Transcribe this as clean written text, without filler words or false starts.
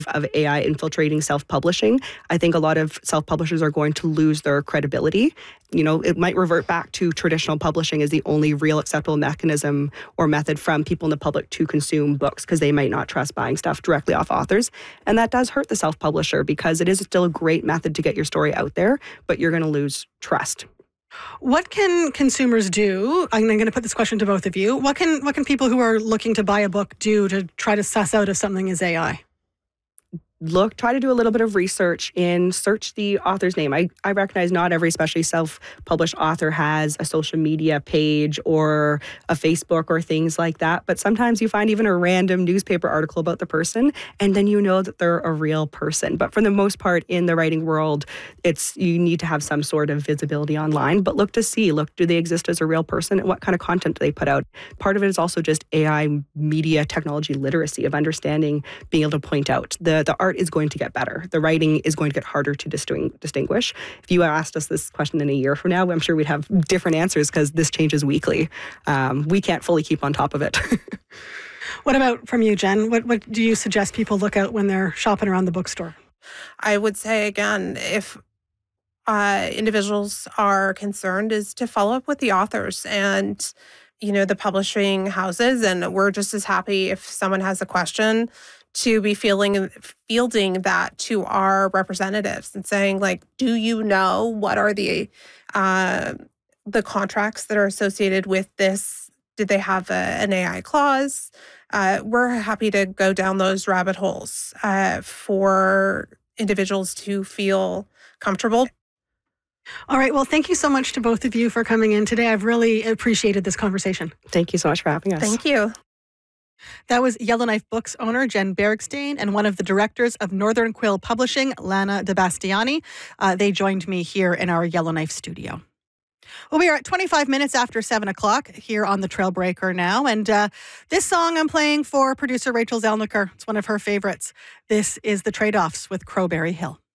of AI infiltrating self-publishing, I think a lot of self-publishers are going to lose their credibility. It might revert back to traditional publishing as the only real acceptable mechanism or method from people in the public to consume books, because they might not trust buying stuff directly off authors. And that does hurt the self-publisher, because it is still a great method to get your story out there, but you're going to lose trust. What can consumers do? I'm going to put this question to both of you. What can people who are looking to buy a book do to try to suss out if something is AI? Try to do a little bit of research and search the author's name. I recognize not every, especially self-published author, has a social media page or a Facebook or things like that. But sometimes you find even a random newspaper article about the person, and then you know that they're a real person. But for the most part, in the writing world, you need to have some sort of visibility online. But look, do they exist as a real person, and what kind of content do they put out? Part of it is also just AI media technology literacy, of understanding, being able to point out the art is going to get better. The writing is going to get harder to distinguish. If you asked us this question in a year from now, I'm sure we'd have different answers, because this changes weekly. We can't fully keep on top of it. What about from you, Jen? What do you suggest people look out when they're shopping around the bookstore? I would say, again, if individuals are concerned, is to follow up with the authors and the publishing houses. And we're just as happy if someone has a question to be fielding that to our representatives and saying, like, do you know what are the contracts that are associated with this? Did they have an AI clause? We're happy to go down those rabbit holes for individuals to feel comfortable. All right. Well, thank you so much to both of you for coming in today. I've really appreciated this conversation. Thank you so much for having us. Thank you. That was Yellowknife Books owner Jen Bergstein and one of the directors of Northern Quill Publishing, Lana DeBastiani. They joined me here in our Yellowknife studio. Well, we are at 25 minutes after 7 o'clock here on the Trailbreaker now. And this song I'm playing for producer Rachel Zelniker. It's one of her favorites. This is The Trade-Offs with Crowberry Hill.